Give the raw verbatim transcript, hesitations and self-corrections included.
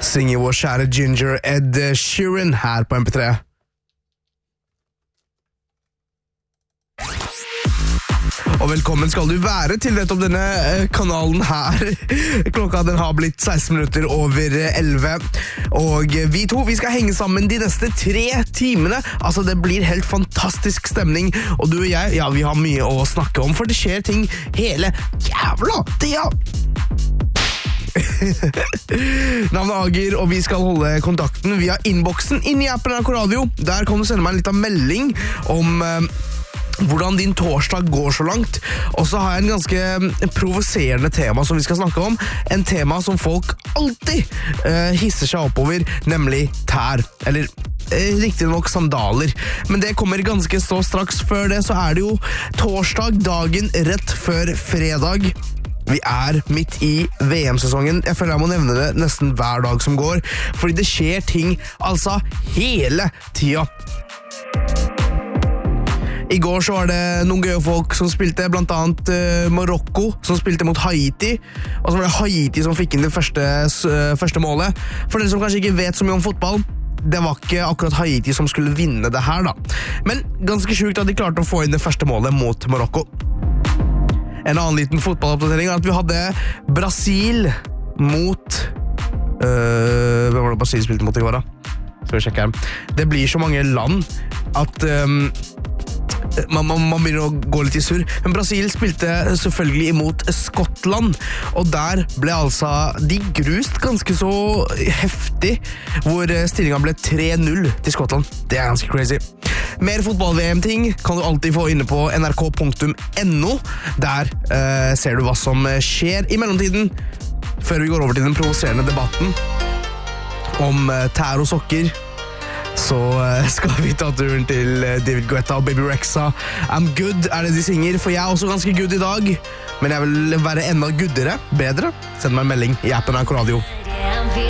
synger vår kjære Ginger Ed Sheeran her på M P tre. Og velkommen skal du være til nettopp denne kanalen her. Klokka den har blitt seksten minutter over elleve. Og vi to, vi skal henge sammen de neste tre timene. Altså, det blir helt fantastisk stemning. Og du og jeg, ja, vi har mye å snakke om, for det skjer ting hele jævla tida. Navnet er Ager, og vi skal holde kontakten via innboksen inn i appen N R K Radio. Der kan du sende meg en liten melding om uh, hvordan din torsdag går så langt. Og så har jeg en ganske provoserende tema som vi skal snakke om. En tema som folk alltid uh, hisser seg oppover, nemlig tær. Eller uh, riktig nok sandaler. Men det kommer ganske så straks. Før det så er det jo torsdag, dagen rett før fredag. Vi er midt i V M-sesongen. Jeg føler jeg må nevne det nesten hver dag som går, fordi det skjer ting altså hele tida. I går så var det noen gøye folk som spilte, blant annet uh, Marokko, som spilte mot Haiti, og så var det Haiti som fikk inn det første, uh, første målet. For dere som kanskje ikke vet så mye om fotball, det var ikke akkurat Haiti som skulle vinne det her da. Men ganske sjukt at de klarte å få inn det første målet mot Marokko. En annen liten fotballoppdatering er at vi hadde Brasil mot... Uh, hvem var det Brasil spilte mot i går da? Skal vi sjekke her. Det blir så mange land at... Um, Man, man, man begynner å gå litt i surr. Men Brasil spilte selvfølgelig imot Skottland, og der ble altså de grust ganske så heftig, hvor stillingen ble tre null til Skottland. Det er ganske crazy. Mer fotball-V M-ting kan du alltid få inne på n r k punktum n o. Der eh, ser du hva som skjer i mellomtiden, før vi går over til den provoserende debatten om eh, tær og sokker. Så skal vi ta turen til David Guetta og Baby Rexha. I'm good er det de synger, for jeg er også ganske good i dag. Men jeg vil være enda goodere, bedre. Send meg en melding i appen N R K Radio.